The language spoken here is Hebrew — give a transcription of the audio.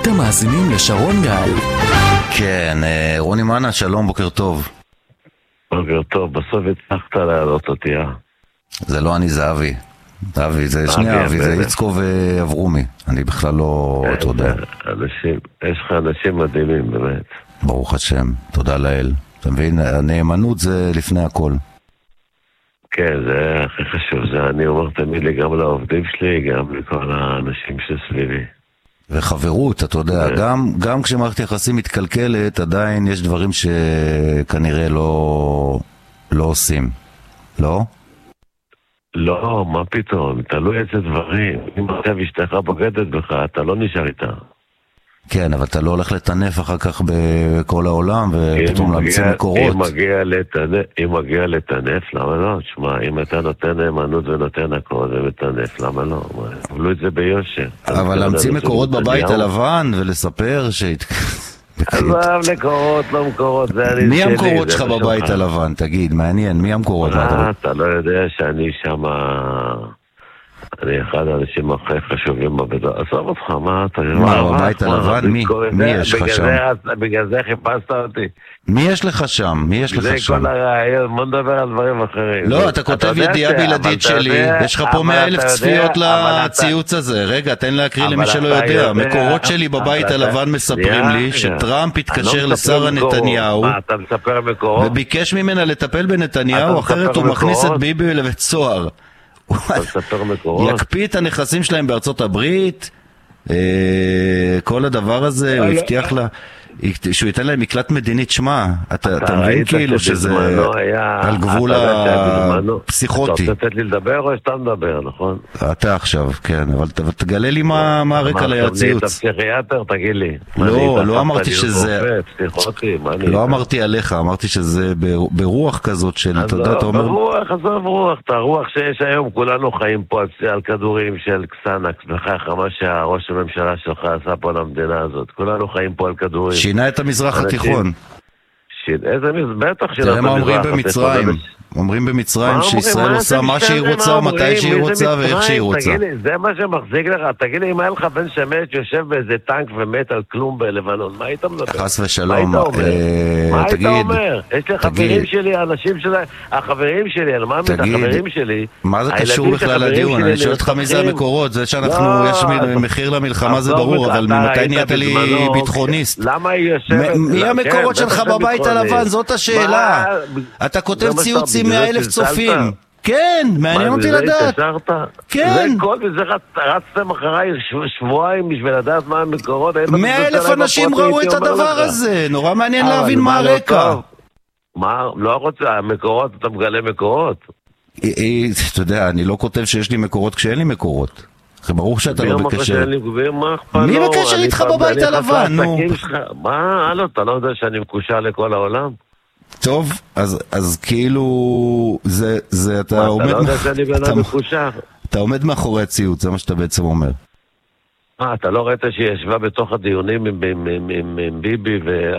אתם מאזינים לשרון גל. כן, רוני מנה, שלום, בוקר טוב. בוקר טוב, בסוף הצלחת להעלות אותי, זה לא אני, זה אבי. אבי, זה שני אבי, זה יצקו ואברומי. אני בכלל לא, אתה יודע. יש לך אנשים מדהימים, באמת. ברוך השם, תודה לאל. אתה מבין, הנאמנות זה לפני הכל. כן, זה הכי חשוב. זה אני אומר תמיד לי גם לעובדים שלי, גם לכל האנשים שסביבי. וחברות, אתה יודע, גם כשמערכת יחסים מתקלקלת, עדיין יש דברים שכנראה לא עושים. לא? לא, מה פתאום? תלוי איזה דברים. אם עכשיו אשתך בוגדת בך, אתה לא נשאר איתה. כן, אבל אתה לא הולך לטנף אחר כך בכל העולם, ופתאום להמציא מקורות. אם מגיע לטנף, למה לא? תשמע, אם אתה נותן נאמנות ונותן הכל ומטנף, למה לא? קבלו את זה ביושר. אבל להמציא מקורות בבית הלבן ולספר עזב מקורות, לא מקורות, זה אני שלי. מי המקורות שלך בבית הלבן? תגיד, מעניין, מי המקורות? אתה לא יודע שאני שם... אני אחד האנשים הכי חשובים בבית. עזוב אותך, מה אתה... מה, בבית הלבן? מי יש לך שם? בגלל זה חיפשת אותי. מי יש לך שם? מי יש לך שם? זה כל הרעיון, בוא נדבר על דברים אחרים. לא, אתה כותב ידיעה בלעדית שלי, יש לך פה 100,000 צפיות לציוץ הזה. רגע, תן להקריא למי שלא יודע. מקורות שלי בבית הלבן מספרים לי שטראמפ התקשר לשרה נתניהו וביקש ממנה לטפל בנתניהו, אחרת הוא מכניס את ביבי לבית סוהר. יקפיא את הנכסים שלהם בארצות הברית, כל הדבר הזה, הוא הבטיח לה שהוא ייתן להם מקלט מדינית. שמה, אתה מבין כאילו שזה על גבול הפסיכוטי. אתה רוצה לתת לי לדבר או שאתה מדבר, נכון? אתה עכשיו, כן, אבל תגלה לי מה הרקע לציוץ. אתה פסיכיאטר, תגיד לי. לא אמרתי שזה, לא אמרתי עליך, אמרתי שזה ברוח כזאת של, אתה יודע, אתה אומר... ברוח, עזוב רוח, את הרוח שיש היום, כולנו חיים פה על כדורים של קסנקס, בכך מה שהראש הממשלה שלך עשה פה למדינה הזאת. כולנו חיים פה על כדורים. שינה את המזרח התיכון. איזה בטח שינה את המזרח התיכון. תראה מה אומרים במצרים. אומרים במצרים שישראל עושה מה שהיא רוצה, מתי שהיא רוצה ואיך שהיא רוצה. זה מה שמחזיק לך. תגיד לי, אם היה לך בן שמש יושב באיזה טנק ומת על כלום בלבנון, מה היית מדבר? חס ושלום. מה היית אומר? יש לי חברים שלי, האנשים שלי, החברים שלי, על מה מת החברים שלי? מה זה קשור בכלל לדיון? אני שואל אותך מי זה המקורות. זה שאנחנו, יש מחיר למלחמה זה ברור, אבל ממתי נהיית לי ביטחוניסט? למה היא יושבת? מי המקורות שלך בבית הלבן? זאת השאלה. אתה כותב ציוצים 100,000 צופים. כן, מעניין אותי לדעת. כן. זה כל וזה רצתם אחריי שבועיים בשביל לדעת מה המקורות. 100,000 אנשים ראו את הדבר הזה. נורא מעניין להבין מה הרקע. מה? לא רוצה, המקורות, אתה מגלה מקורות. אתה יודע, אני לא כותב שיש לי מקורות כשאין לי מקורות. ברור שאתה לא בקשר. מי בקשר איתך בבית הלבן? נו. מה? אתה לא יודע שאני מקושר לכל העולם? טוב, אז כאילו זה אתה עומד... אתה לא יודע שאני בן אדם מקושר. אתה עומד מאחורי הציוץ, זה מה שאתה בעצם אומר. אתה לא ראית שהיא ישבה בתוך הדיונים עם ביבי